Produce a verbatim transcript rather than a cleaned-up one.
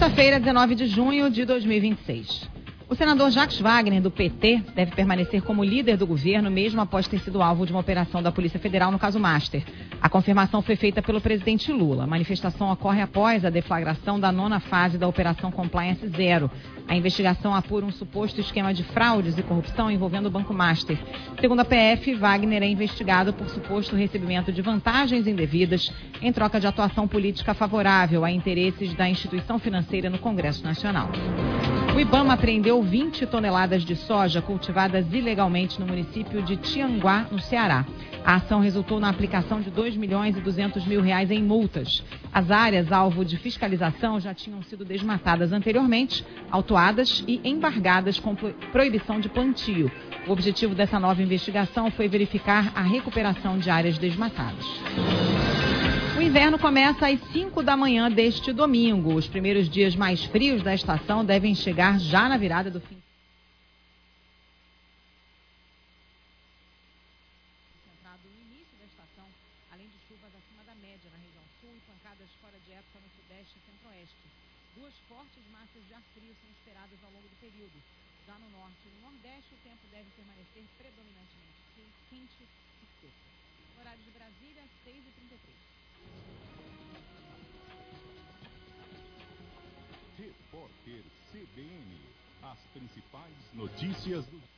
Quinta-feira, dezenove de junho de dois mil e vinte e seis. O senador Jacques Wagner, do P T, deve permanecer como líder do governo, mesmo após ter sido alvo de uma operação da Polícia Federal no caso Master. A confirmação foi feita pelo presidente Lula. A manifestação ocorre após a deflagração da nona fase da Operação Compliance Zero. A investigação apura um suposto esquema de fraudes e corrupção envolvendo o Banco Master. Segundo a P F, Wagner é investigado por suposto recebimento de vantagens indevidas em troca de atuação política favorável a interesses da instituição financeira no Congresso Nacional. O IBAMA apreendeu vinte toneladas de soja cultivadas ilegalmente no município de Tianguá, no Ceará. A ação resultou na aplicação de dois milhões e duzentos mil reais em multas. As áreas alvo de fiscalização já tinham sido desmatadas anteriormente, autuadas e embargadas com proibição de plantio. O objetivo dessa nova investigação foi verificar a recuperação de áreas desmatadas. O inverno começa às cinco da manhã deste domingo. Os primeiros dias mais frios da estação devem chegar já na virada do fim. Concentrado no início da estação, além de chuvas acima da média na região sul e pancadas fora de época no sudeste e centro-oeste. Duas fortes massas de ar frio são esperadas ao longo do período. Já no norte e no nordeste, o tempo deve permanecer predominantemente quente e seco. No horário de Brasília, seis e trinta e três. Repórter C B N. As principais notícias do